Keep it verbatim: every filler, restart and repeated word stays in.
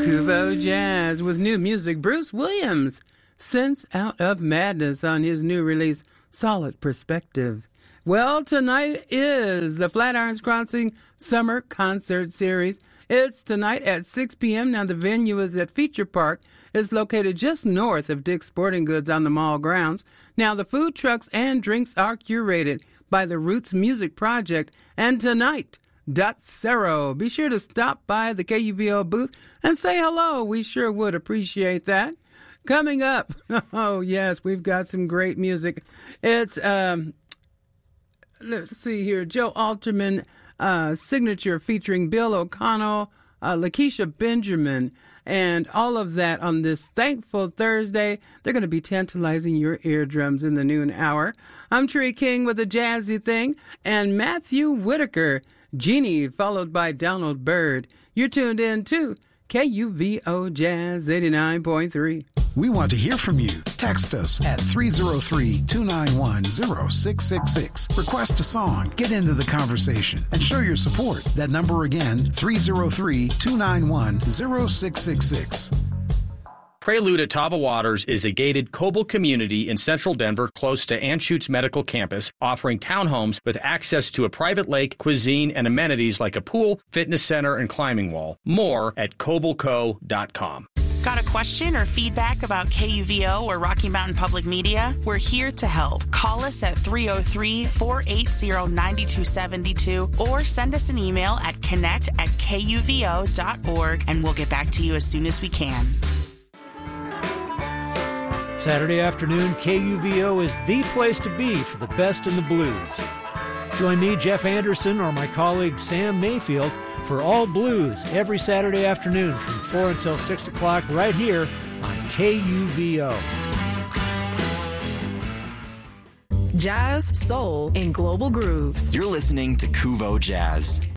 Kuvo Jazz with new music. Bruce Williams, Sense Out of Madness on his new release, Solid Perspective. Well, tonight is the Flatirons Crossing Summer Concert Series. It's tonight at six p.m. Now, the venue is at Feature Park. It's located just north of Dick's Sporting Goods on the mall grounds. Now, the food trucks and drinks are curated by the Roots Music Project. And tonight, Dot Cero. Be sure to stop by the K U V O booth and say hello. We sure would appreciate that. Coming up, oh, yes, we've got some great music. It's, um, let's see here, Joe Alterman, uh, Signature featuring Bill O'Connell, uh, Lakeisha Benjamin, and all of that on this thankful Thursday. They're going to be tantalizing your eardrums in the noon hour. I'm Tree King with a jazzy thing, and Matthew Whitaker, Jeannie, followed by Donald Byrd. You're tuned in to K U V O Jazz eighty-nine point three. We want to hear from you. Text us at three oh three, two nine one, oh six six six. Request a song, get into the conversation, and show your support. That number again, three oh three, two nine one, oh six six six. Prelude at Tava Waters is a gated Coble community in central Denver close to Anschutz Medical Campus, offering townhomes with access to a private lake, cuisine, and amenities like a pool, fitness center, and climbing wall. More at coble co dot com. Got a question or feedback about K U V O or Rocky Mountain Public Media? We're here to help. Call us at three oh three, four eight oh, nine two seven two or send us an email at connect at K U V O dot org, and we'll get back to you as soon as we can. Saturday afternoon, K U V O is the place to be for the best in the blues. Join me, Jeff Anderson, or my colleague Sam Mayfield for All Blues every Saturday afternoon from four until six o'clock right here on K U V O. Jazz, soul, and global grooves. You're listening to Kuvo Jazz.